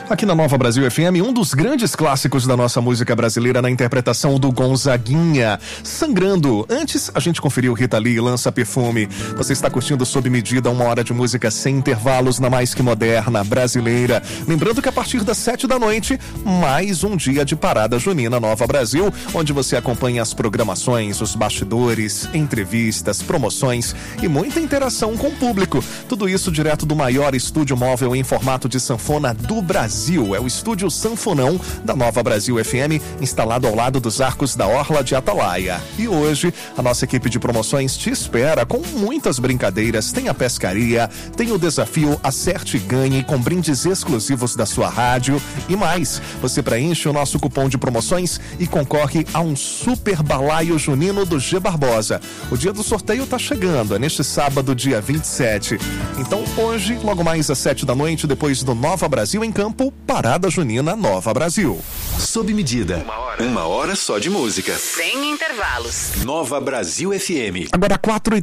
Aqui na Nova Brasil FM, um dos grandes clássicos da nossa música brasileira na interpretação do Gonzaguinha, Sangrando. Antes, a gente conferiu Rita Lee, Lança Perfume. Você está curtindo Sob Medida, 1 hora de música sem intervalos na mais que moderna, brasileira. Lembrando que a partir das 7 da noite, mais um dia de Parada Junina Nova Brasil, onde você acompanha as programações, os bastidores, entrevistas, promoções e muita interação com o público. Tudo isso direto do maior estúdio móvel em formato de sanfona do Brasil. É o Estúdio Sanfonão da Nova Brasil FM, instalado ao lado dos arcos da Orla de Atalaia. E hoje, a nossa equipe de promoções te espera com muitas brincadeiras. Tem a pescaria, tem o desafio Acerte e Ganhe, com brindes exclusivos da sua rádio e mais. Você preenche o nosso cupom de promoções e concorre a um super balaio junino do G Barbosa. O dia do sorteio tá chegando, é neste sábado, dia 27. Então hoje, logo mais às 7 da noite, depois do Nova Brasil em Campo, Parada Junina Nova Brasil. Sob Medida. 1 hora só de música. Sem intervalos. Nova Brasil FM. Agora 4h30.